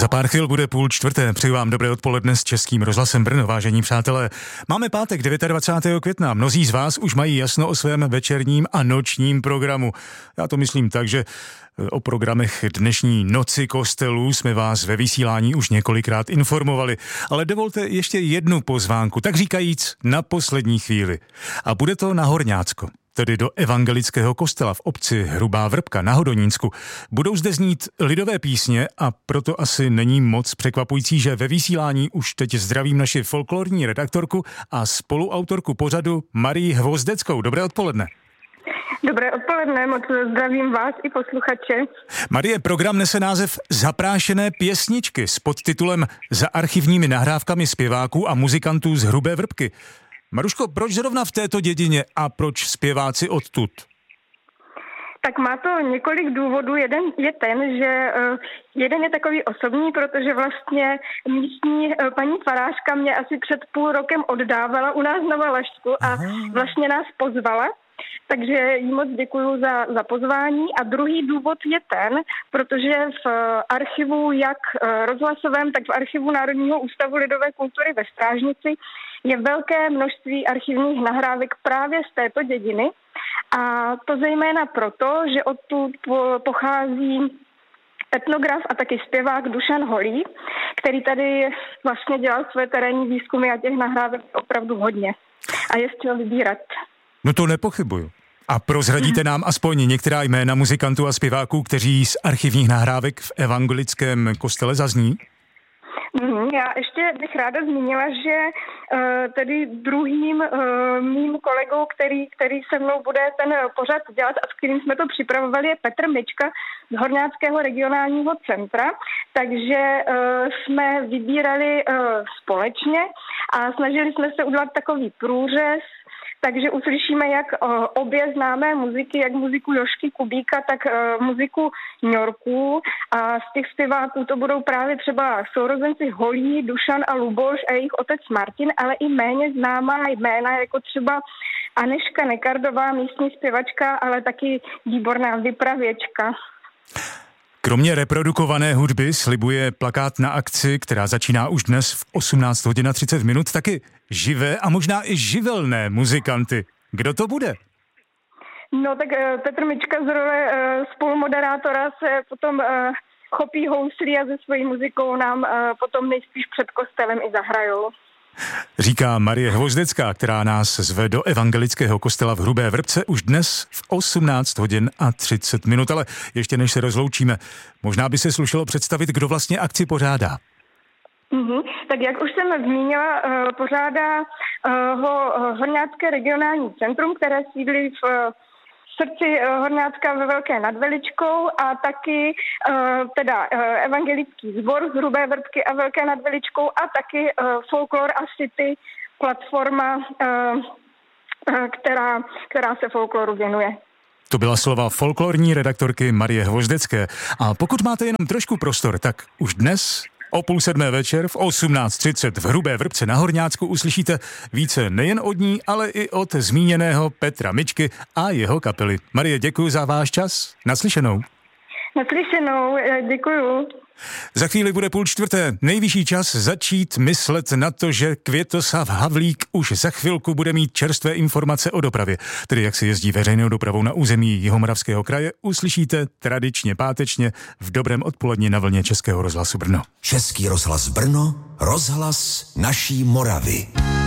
Za pár chvil bude 3:30. Přeju vám dobré odpoledne s Českým rozhlasem Brno, vážení přátelé. Máme pátek 29. května. Mnozí z vás už mají jasno o svém večerním a nočním programu. Já to myslím tak, že o programech dnešní Noci kostelů jsme vás ve vysílání už několikrát informovali. Ale dovolte ještě jednu pozvánku, tak říkajíc na poslední chvíli. A bude to na Horňácko, tedy do evangelického kostela v obci Hrubá Vrbka na Hodonínsku. Budou zde znít lidové písně a proto asi není moc překvapující, že ve vysílání už teď zdravím naši folklorní redaktorku a spoluautorku pořadu Marii Hvozdeckou. Dobré odpoledne. Dobré odpoledne, moc zdravím vás i posluchače. Marie, program nese název Zaprášené pěsničky s podtitulem Za archivními nahrávkami zpěváků a muzikantů z Hrubé Vrbky. Maruško, proč zrovna v této dědině a proč zpěváci odtud? Tak má to několik důvodů. Jeden je ten, že jeden je takový osobní, protože vlastně místní paní farářka mě asi před půl rokem oddávala u nás na Valašsku a vlastně nás pozvala. Takže jí moc děkuju za pozvání. A druhý důvod je ten, protože v archivu jak rozhlasovém, tak v archivu Národního ústavu lidové kultury ve Strážnici je velké množství archivních nahrávek právě z této dědiny. A to zejména proto, že odtud pochází etnograf a taky zpěvák Dušan Holý, který tady vlastně dělal své terénní výzkumy a těch nahrávek opravdu hodně. A je z čeho vybírat. No to nepochybuju. A prozradíte nám aspoň některá jména muzikantů a zpěváků, kteří z archivních nahrávek v evangelickém kostele zazní? Já ještě bych ráda zmínila, že tedy druhým mým kolegou, který se mnou bude ten pořad dělat a s kterým jsme to připravovali, je Petr Mička z Horňáckého regionálního centra. Takže jsme vybírali společně a snažili jsme se udělat takový průřez. Takže uslyšíme jak obě známé muziky, jak muziku Jožky Kubíka, tak muziku Ňorků. A z těch zpěváků to budou právě třeba sourozenci Holí, Dušan a Luboš a jejich otec Martin, ale i méně známá jména, jako třeba Aneška Nekardová, místní zpěvačka, ale taky výborná vypravěčka. Kromě reprodukované hudby slibuje plakát na akci, která začíná už dnes v 18 hodin a 30 minut, taky živé a možná i živelné muzikanty. Kdo to bude? No tak Petr Mička z role spolumoderátora se potom chopí houslí a se svojí muzikou nám potom nejspíš před kostelem i zahrajou. Říká Marie Hvozdecká, která nás zve do evangelického kostela v Hrubé Vrbce už dnes v 18 hodin a 30 minut. Ale ještě než se rozloučíme, možná by se slušelo představit, kdo vlastně akci pořádá. Tak jak už jsem zmínila, pořádá ho Horňácké regionální centrum, které sídlí v srdci Horňácka ve Velké nad Veličkou a taky evangelický sbor z Hrubé Vrbky a Velké nad Veličkou a taky Folklor a City, platforma, která se folkloru věnuje. To byla slova folklorní redaktorky Marie Hvozdecké. A pokud máte jenom trošku prostor, tak už dnes o 6:30 večer v 18:30 v Hrubé Vrbce na Horňácku uslyšíte více nejen od ní, ale i od zmíněného Petra Mičky a jeho kapely. Marie, děkuji za váš čas. Naslyšenou. Naslyšenou, děkuju. Za chvíli bude 3:30. Nejvyšší čas začít myslet na to, že Květoslav Havlík už za chvilku bude mít čerstvé informace o dopravě. Tedy jak se jezdí veřejnou dopravou na území Jihomoravského kraje, uslyšíte tradičně pátečně v dobrém odpoledni na vlně Českého rozhlasu Brno. Český rozhlas Brno, rozhlas naší Moravy.